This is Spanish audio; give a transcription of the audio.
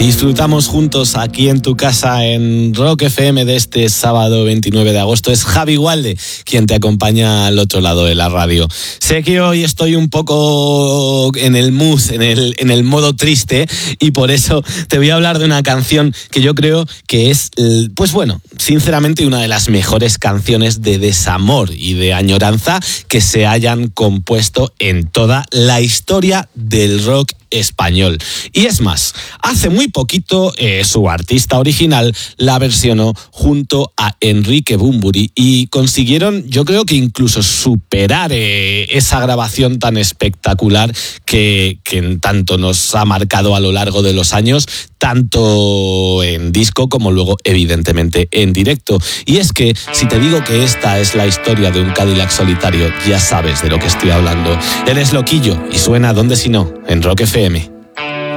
disfrutamos juntos aquí en tu casa en Rock FM de este sábado 29 de agosto. Es Javi Gualde quien te acompaña al otro lado de la radio. Sé que hoy estoy un poco en el mood, en el modo triste, y por eso te voy a hablar de una canción que yo creo que es, pues bueno, sinceramente una de las mejores canciones de desamor y de añoranza que se hayan compuesto en toda la historia del rock español. Y es más, hace muy poquito su artista original la versionó junto a Enrique Bunbury y consiguieron, yo creo que incluso superar esa grabación tan espectacular que tanto nos ha marcado a lo largo de los años, tanto en disco como luego evidentemente en directo. Y es que si te digo que esta es la historia de un Cadillac solitario, ya sabes de lo que estoy hablando. Él es Loquillo y suena ¿Dónde si no? En Rock FM.